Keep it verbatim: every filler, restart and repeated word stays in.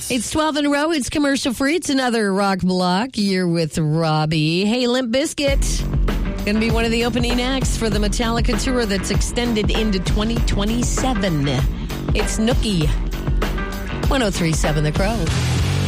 It's twelve in a row. It's commercial free. It's another Rock Block. You're with Robbie. Hey, Limp Bizkit. Going to be one of the opening acts for the Metallica tour that's extended into twenty twenty-seven. It's Nookie. one oh three point seven The Crow.